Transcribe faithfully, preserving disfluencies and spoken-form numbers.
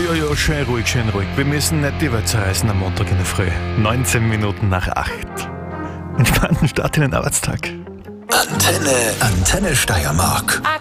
ja, ja, schön ruhig, schön ruhig. Wir müssen nicht die Welt zerreißen am Montag in der Früh. neunzehn Minuten nach acht. Entspannten Start in den Arbeitstag. Antenne, Antenne Steiermark.